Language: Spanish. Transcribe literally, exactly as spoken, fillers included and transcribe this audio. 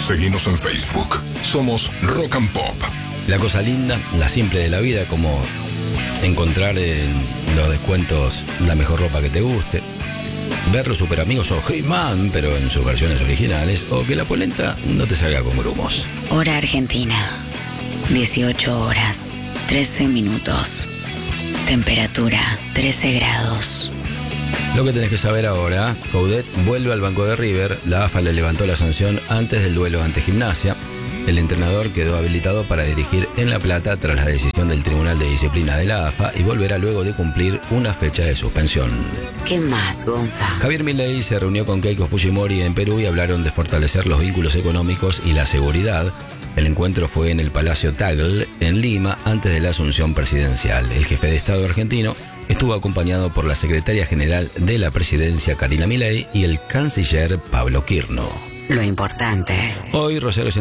Seguinos en Facebook. Somos Rock and Pop. La cosa linda, la simple de la vida, como encontrar en los descuentos la mejor ropa que te guste, ver los Super Amigos o He-Man, pero en sus versiones originales, o que la polenta no te salga con grumos. Hora Argentina, dieciocho horas, trece minutos. Temperatura, trece grados. Lo que tenés que saber ahora: Coudet vuelve al banco de River. La A F A le levantó la sanción antes del duelo ante Gimnasia. El entrenador quedó habilitado para dirigir en La Plata tras la decisión del Tribunal de Disciplina de la A F A y volverá luego de cumplir una fecha de suspensión. ¿Qué más, Gonza? Javier Milei se reunió con Keiko Fujimori en Perú y hablaron de fortalecer los vínculos económicos y la seguridad. El encuentro fue en el Palacio Tagle, en Lima, antes de la asunción presidencial. El jefe de Estado argentino estuvo acompañado por la secretaria general de la presidencia, Karina Milei, y el canciller Pablo Quirno. Lo importante. Hoy, Rosario